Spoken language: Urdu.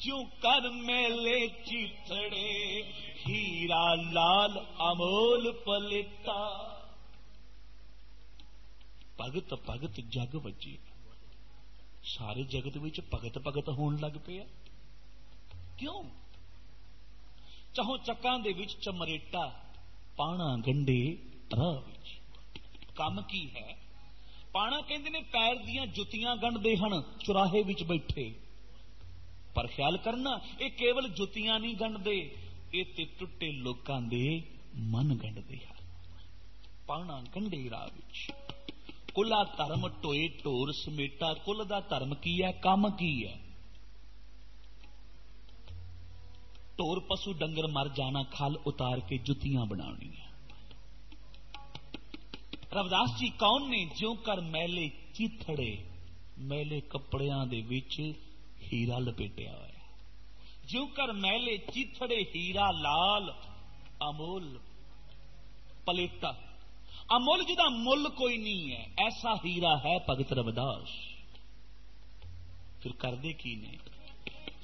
جو کر میلے چیتڑے ہیرا لال امول پلتا. بھگت بھگت جگ وجے. سارے جگت وچ بھگت بھگت ہون لگ پیا. کیوں؟ چہوں چکاں دے وچ چمریٹا پانا گنڈے راہ وچ. کم کی ہے؟ پانا کہندے نے پیر دیاں جتیاں گنڈدے ہن چوراہے وچ بیٹھے. پر خیال کرنا یہ کیول جتیاں نہیں گنڈدے، یہ تے ٹٹے لوکاں دے من گنڈدے ہن. پانا گنڈے راہ وچ. کلا دھرم ٹوئے ٹور سمیٹا. کل دا دھرم کی ہے؟ کام کی ہے؟ ٹور پسو ڈنگر مر جانا کھل اتار کے جتیاں بنانی. رویداس جی کون نے؟ جیوں کر میلے چیتھڑے. میلے کپڑیاں دے وچ ہیرا لپیٹیا ہوا. جیوں کر میلے چیتھڑے ہیرا لال امول پلیٹا. امول جدا مل کوئی نہیں ہے، ایسا ہیرا ہے بھگت رویداس. پھر کردے کی نے؟